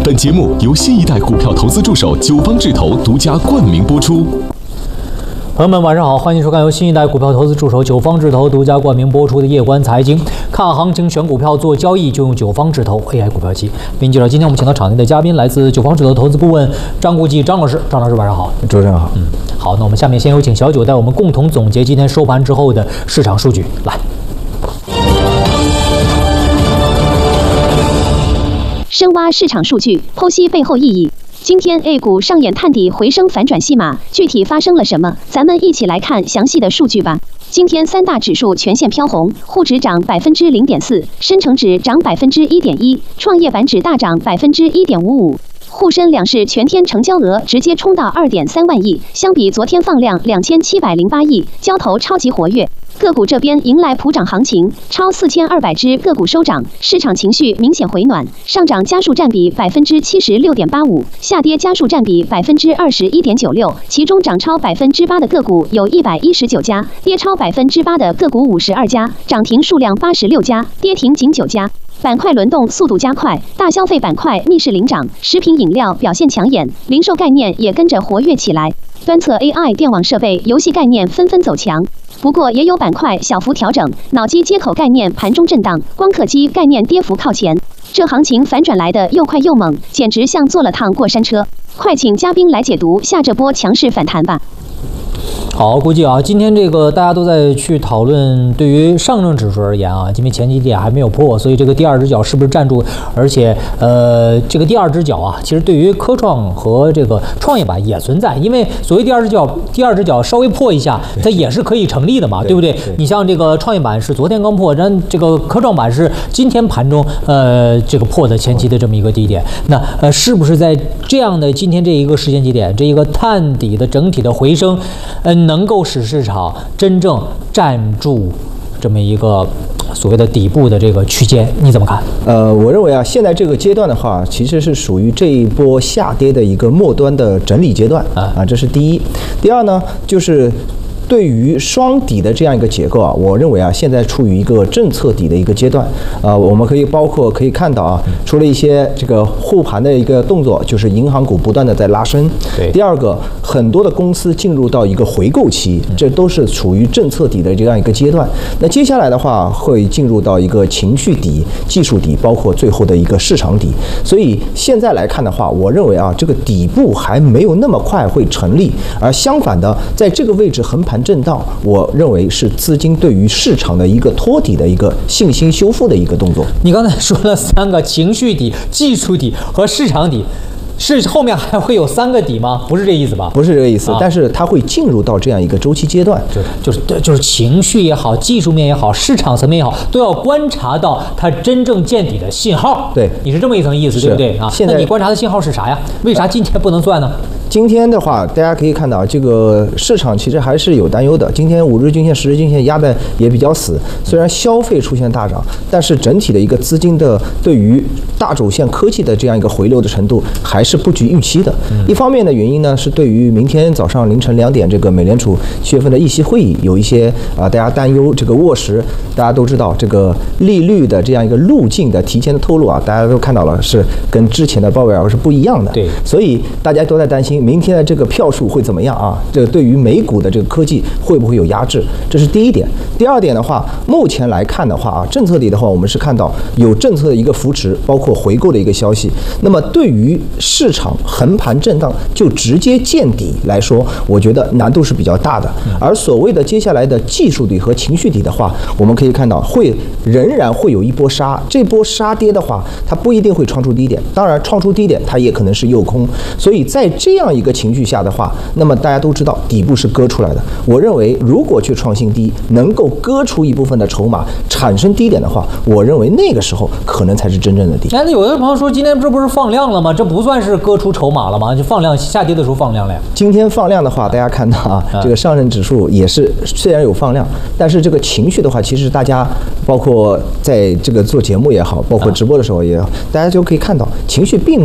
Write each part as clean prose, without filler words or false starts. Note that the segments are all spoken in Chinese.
本节目由新一代股票投资助手九方智投独家冠名播出。 朋友们，晚上好，欢迎收看由新一代股票投资助手九方智投独家冠名播出的夜观财经。看行情选股票做交易就用九方智投 AI 股票机。并介绍今天我们请到场内的嘉宾，来自九方智投投资顾问张国际张老师。张老师晚上好。 主持人好。 好，那我们下面先有请小九带我们共同总结今天收盘之后的市场数据。来， 深挖市场数据，剖析背后意义。今天 A 股上演探底回升反转戏码，具体发生了什么？咱们一起来看详细的数据吧。今天三大指数全线飘红，沪指涨0.4%，深成指涨1.1%，创业板指大涨1.55%。沪深两市全天成交额直接冲到2.3万亿，相比昨天放量2708亿，交投超级活跃。个股这边迎来普涨行情，超4200只个股收涨，市场情绪明显回暖，上涨家数占比76.85%，下跌家数占比21.96%，其中涨超8%的个股有119家，跌超8%的个股52家，涨停数量86家，跌停仅9家。板块轮动速度加快，大消费板块逆势领涨，食品饮料表现抢眼，零售概念也跟着活跃起来。端侧 AI 电网设备、游戏概念纷纷走强，不过也有板块小幅调整，脑机接口概念盘中震荡，光刻机概念跌幅靠前。这行情反转来的又快又猛，简直像坐了趟过山车。快请嘉宾来解读下这波强势反弹吧。 好，估计啊，今天这个大家都在去讨论，对于上证指数而言啊，因为前几点还没有破，所以这个第二只脚是不是站住？而且这个第二只脚啊，其实对于科创和这个创业板也存在，因为所谓第二只脚稍微破一下，它也是可以成立的嘛，对不对？你像这个创业板是昨天刚破，然这个科创板是今天盘中这个破的前期的这么一个低点，那是不是在这样的今天这一个时间节点，这一个探底的整体的回升，能够使市场真正站住这么一个所谓的底部的这个区间，你怎么看？ 我认为啊，现在这个阶段的话，其实是属于这一波下跌的一个末端的整理阶段啊，这是第一。第二呢，就是对于双底的这样一个结构啊，我认为啊，现在处于一个政策底的一个阶段我们可以看到啊，除了一些这个护盘的一个动作，就是银行股不断的在拉升。 对。 第二个，很多的公司进入到一个回购期，这都是处于政策底的这样一个阶段。那接下来的话，会进入到一个情绪底、技术底，包括最后的一个市场底。所以现在来看的话，我认为啊，这个底部还没有那么快会成立，而相反的，在这个位置横盘震荡，我认为是资金对于市场的一个托底的一个信心修复的一个动作。 你刚才说了3个：情绪底、技术底和市场底。是后面还会有3个底吗？不是这意思吧？ 不是这个意思，但是它会进入到这样一个周期阶段， 就是情绪也好，技术面也好，市场层面也好，都要观察到它真正见底的信号。 对， 你是这么一层意思，对不对啊？ 现在那你观察的信号是啥呀？为啥今天不能算呢？ 今天的话，大家可以看到，这个市场其实还是有担忧的。今天5日均线、10日均线压的也比较死，虽然消费出现大涨，但是整体的一个资金的对于大轴线科技的这样一个回流的程度还是不及预期的。一方面的原因呢，是对于明天早上凌晨2点这个美联储7月份的议息会议有一些大家担忧这个卧实。大家都知道这个利率的这样一个路径的提前的透露啊，大家都看到了是跟之前的鲍威尔是不一样的。 对， 所以大家都在担心明天的这个票数会怎么样啊？这对于美股的这个科技会不会有压制？这是第一点。第二点的话，目前来看的话啊，政策底的话，我们是看到有政策的一个扶持，包括回购的一个消息。那么对于市场横盘震荡就直接见底来说，我觉得难度是比较大的。而所谓的接下来的技术底和情绪底的话，我们可以看到仍然会有一波杀。这波杀跌的话，它不一定会创出低点，当然创出低点它也可能是诱空。所以在这样一个情绪下的话，那么大家都知道底部是割出来的。我认为如果去创新低，能够割出一部分的筹码产生低点的话，我认为那个时候可能才是真正的底。 那有的朋友说，今天这不是放量了吗？这不算是割出筹码了吗？就放量，下跌的时候放量了呀。 今天放量的话，大家看到啊，这个上证指数也是虽然有放量，但是这个情绪的话，其实大家包括在这个做节目也好，包括直播的时候也好，大家就可以看到情绪并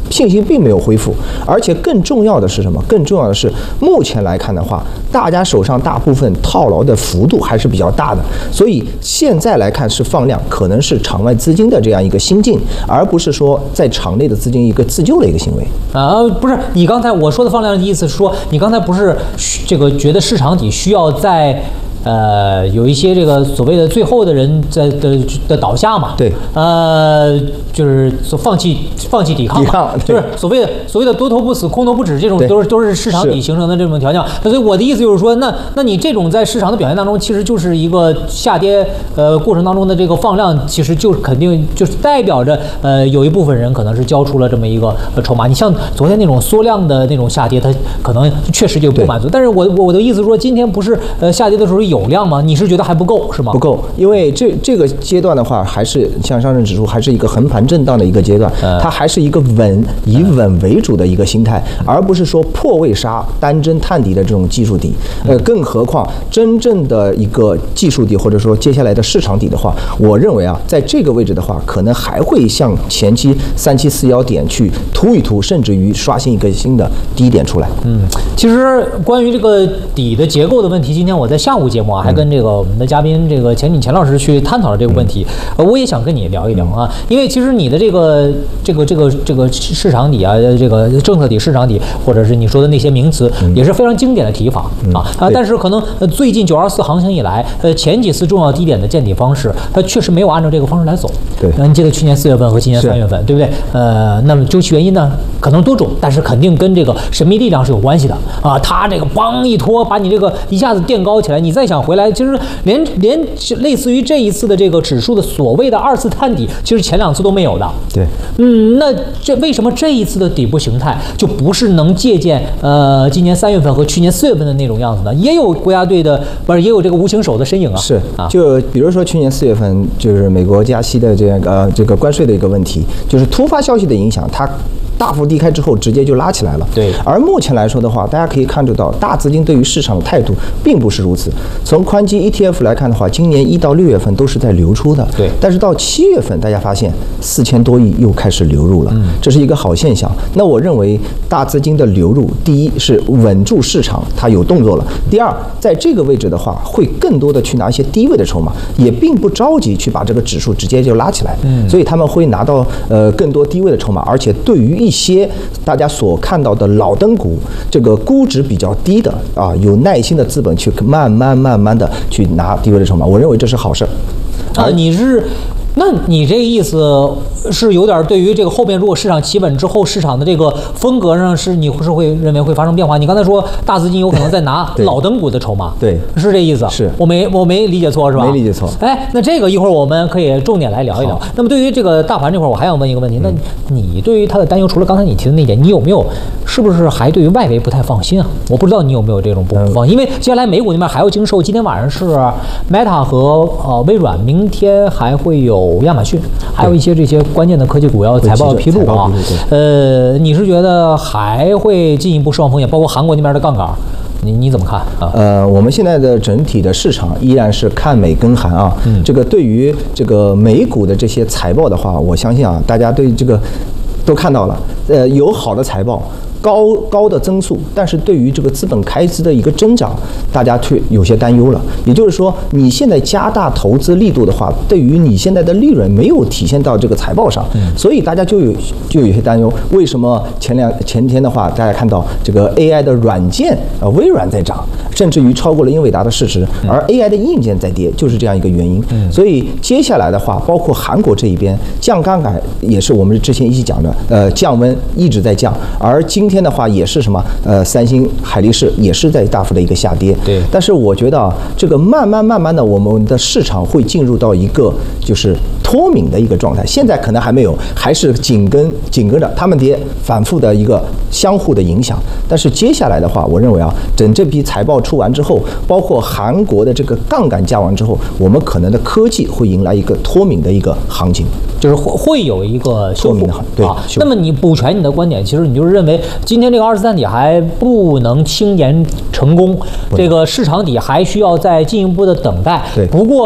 信心并没有恢复，而且更重要的是什么？更重要的是，目前来看的话，大家手上大部分套牢的幅度还是比较大的，所以现在来看是放量，可能是场外资金的这样一个心境，而不是说在场内的资金一个自救的一个行为啊。不是，你刚才我说的放量的意思是说，你刚才不是这个觉得市场底需要在。有一些这个所谓的最后的人的倒下嘛， 对， 就是放弃抵抗嘛，就是所谓的多头不死，空头不止，这种都是市场底形成的这种条件。所以我的意思就是说，那你这种在市场的表现当中，其实就是一个下跌过程当中的这个放量，其实就肯定就是代表着有一部分人可能是交出了这么一个筹码。你像昨天那种缩量的那种下跌，它可能确实就不满足。但是我的意思是说，今天不是下跌的时候有量吗？你是觉得还不够是吗？ 不够，因为这个阶段的话，还是像上证指数还是一个横盘震荡的一个阶段，它还是一个以稳为主的一个心态，而不是说破位杀、单针探底的这种技术底。更何况真正的一个技术底，或者说接下来的市场底的话，我认为啊，在这个位置的话，可能还会向前期3741点去突一突，甚至于刷新一个新的低点出来。 其实关于这个底的结构的问题，今天我在下午节目啊，还跟这个我们的嘉宾这个钱老师去探讨了这个问题。我也想跟你聊一聊啊，因为其实你的这个市场底啊，这个政策底、市场底，或者是你说的那些名词，也是非常经典的提法啊。但是可能最近924行情以来，前几次重要低点的见底方式，它确实没有按照这个方式来走。 对， 你记得去年4月份和今年3月份，对不对？那么究其原因呢，可能多种，但是肯定跟这个神秘力量是有关系的啊。它这个梆一拖，把你这个一下子垫高起来，你再想回来，其实连类似于这一次的这个指数的所谓的2次探底，其实前2次都没有的。 对， 那为什么这一次的底部形态就不是能借鉴今年3月份和去年4月份的那种样子呢？也有国家队的，不是也有这个无形手的身影啊？ 是啊，就比如说去年4月份，就是美国加息的这个关税的一个问题，就是突发消息的影响，它大幅低开之后直接就拉起来了。 对， 而目前来说的话，大家可以看得到，大资金对于市场的态度并不是如此。从宽基 ETF 来看的话，今年1到6月份都是在流出的。 对， 但是到7月份，大家发现4000多亿又开始流入了，这是一个好现象。那我认为大资金的流入，第一是稳住市场，它有动作了；第二，在这个位置的话，会更多的去拿一些低位的筹码，也并不着急去把这个指数直接就拉起来。所以他们会拿到更多低位的筹码，而且对于一些大家所看到的老灯股，这个估值比较低的啊，有耐心的资本去慢慢的去拿低位的筹码，我认为这是好事啊。那你这个意思是有点对于这个后面如果市场企稳之后，市场的这个风格上你是会认为会发生变化？你刚才说大资金有可能在拿老灯股的筹码， 对， 是这意思？ 是我没理解错是吧？ 没理解错。 哎，那这个一会儿我们可以重点来聊一聊。那么对于这个大盘这块，我还想问一个问题，那你对于它的担忧，除了刚才你提的那点，你有没有是不是还对于外围不太放心啊？我不知道你有没有这种不放心，因为接下来美股那边还要经受，今天晚上是 Meta 和微软，明天还会有亚马逊，还有一些这些关键的科技股要财报披露啊。你是觉得还会进一步释放风险，包括韩国那边的杠杆？你怎么看啊？ 我们现在的整体的市场依然是看美跟韩啊。这个对于这个美股的这些财报的话，我相信啊，大家对这个都看到了，有好的财报。高的增速，但是对于这个资本开支的一个增长，大家却有些担忧了。也就是说，你现在加大投资力度的话，对于你现在的利润没有体现到这个财报上，所以大家就有些担忧。为什么前天的话，大家看到这个 AI 的软件微软在涨，甚至于超过了英伟达的市值，而 AI 的硬件在跌，就是这样一个原因。所以接下来的话，包括韩国这一边降杠杆也是我们之前一起讲的，降温一直在降，而今天的话也是什么三星、海力士也是在大幅的一个下跌。 对， 但是我觉得啊，这个慢慢的，我们的市场会进入到一个就是脱敏的一个状态。现在可能还没有，还是紧跟着他们跌，反复的一个相互的影响。但是接下来的话，我认为啊，等这批财报出完之后，包括韩国的这个杠杆加完之后，我们可能的科技会迎来一个脱敏的一个行情， 就是会有一个修复。 对啊，那么你补全你的观点，其实你就是认为今天这个2次探底还不能轻言成功，这个市场底还需要再进一步的等待。 对， 不过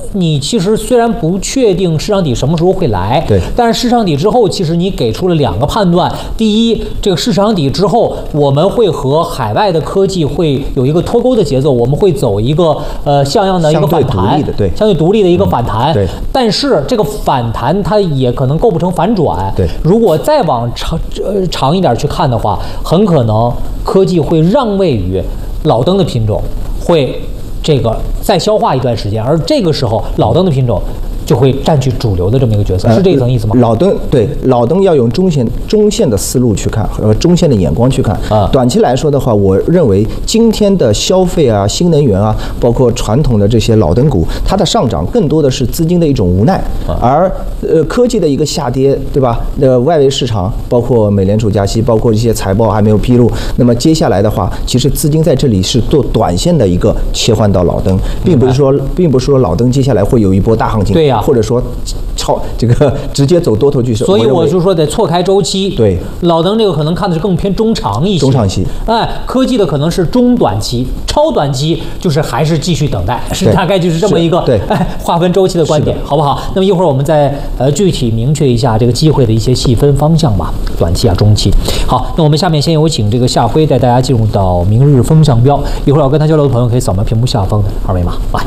你其实虽然不确定市场底什么时候会来， 对， 但是市场底之后，其实你给出了2个判断：第一，这个市场底之后，我们会和海外的科技会有一个脱钩的节奏，我们会走一个像样的一个反弹， 对， 相对独立的一个反弹。 对， 但是这个反弹它也可能构不成反转。 对， 如果再往长一点去看的话，很可能科技会让位于老登的品种，会这个再消化一段时间，而这个时候老登的品种就会占据主流的这么一个角色，是这一层意思吗？ 老登要用中线的思路去看，中线的眼光去看。短期来说的话，我认为今天的消费啊、新能源啊，包括传统的这些老登股，它的上涨更多的是资金的一种无奈，而科技的一个下跌，对吧？外围市场包括美联储加息，包括一些财报还没有披露，那么接下来的话，其实资金在这里是做短线的一个切换到老登，并不是说老登接下来会有一波大行情。 对呀。 或者说这个直接走多头趋势， 所以我就说得错开周期。 对， 老登这个可能看的是更偏中长一些， 中长期。 科技的可能是中短期，超短期就是还是继续等待，是大概就是这么一个划分周期的观点，好不好？那么一会儿我们再具体明确一下这个机会的一些细分方向吧，短期啊、中期。好，那我们下面先有请这个夏辉带大家进入到明日风向标，一会儿要跟他交流的朋友可以扫描屏幕下方的2维码，来。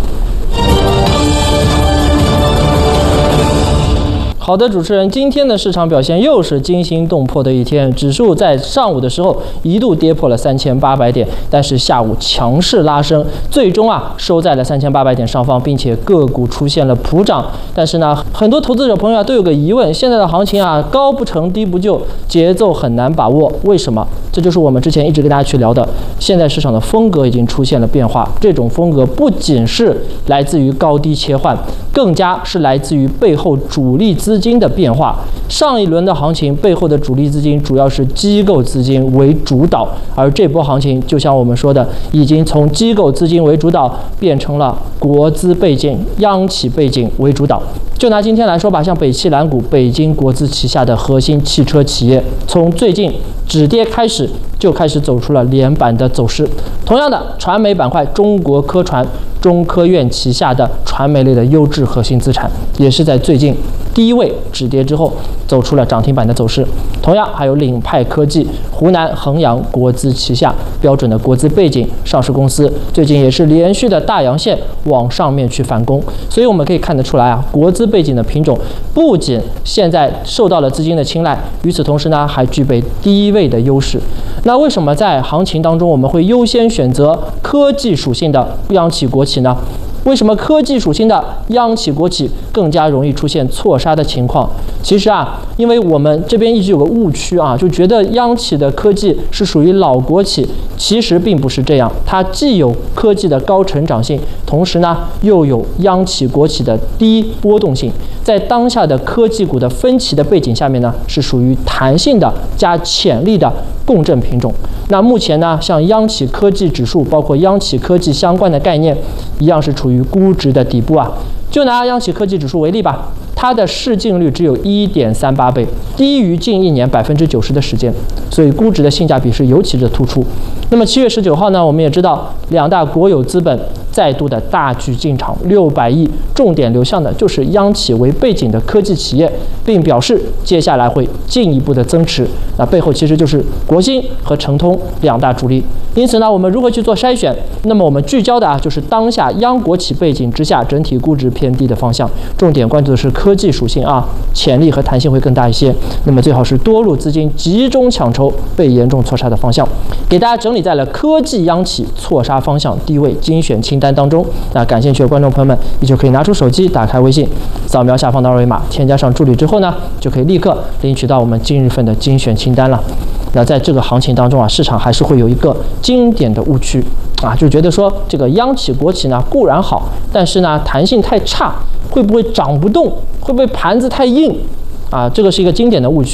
好的，主持人，今天的市场表现又是惊心动魄的一天，指数在上午的时候一度跌破了3800点，但是下午强势拉升，最终收在了3800点上方，并且个股出现了普涨。但是呢，很多投资者朋友都有个疑问，现在的行情高不成低不就，节奏很难把握，为什么？这就是我们之前一直跟大家去聊的，现在市场的风格已经出现了变化，这种风格不仅是来自于高低切换，更加是来自于背后主力资金的变化。上一轮的行情背后的主力资金主要是机构资金为主导，而这波行情就像我们说的，已经从机构资金为主导变成了国资背景、央企背景为主导。就拿今天来说吧，像北汽蓝股、北京国资旗下的核心汽车企业，从最近止跌开始就开始走出了连板的走势。同样的，传媒板块中国科传、中科院旗下的传媒类的优质核心资产，也是在最近低位止跌之后走出了涨停板的走势。同样还有领派科技、湖南衡阳国资旗下标准的国资背景上市公司，最近也是连续的大阳线往上面去反攻。所以我们可以看得出来国资背景的品种不仅现在受到了资金的青睐，与此同时呢，还具备低位的优势。那为什么在行情当中我们会优先选择科技属性的央企国企呢？为什么科技属性的央企国企更加容易出现错杀的情况？其实因为我们这边一直有个误区就觉得央企的科技是属于老国企，其实并不是这样，它既有科技的高成长性，同时呢又有央企国企的低波动性。在当下的科技股的分歧的背景下面呢，是属于弹性的加潜力的共振品种。那目前呢，像央企科技指数，包括央企科技相关的概念，一样是处于估值的底部就拿央企科技指数为例吧，它的市净率只有 1.38 倍，低于近1年90%的时间，所以估值的性价比是尤其的突出。那么7月19号呢，我们也知道2大国有资本再度的大举进场，600亿，重点流向的就是央企为背景的科技企业，并表示接下来会进一步的增持。那背后其实就是国新和成通2大主力。因此呢，我们如何去做筛选？那么我们聚焦的就是当下央国企背景之下整体估值偏低的方向，重点关注的是科技属性潜力和弹性会更大一些。那么最好是多路资金集中抢筹被严重错杀的方向，给大家整理在了科技央企错杀方向低位精选清单当中。那感兴趣的观众朋友们，你就可以拿出手机，打开微信，扫描下方的2维码，添加上助理之后呢，就可以立刻领取到我们今日份的精选清单了。那在这个行情当中市场还是会有一个经典的误区就觉得说这个央企国企呢固然好，但是呢弹性太差，会不会涨不动，会不会盘子太硬这个是一个经典的误区。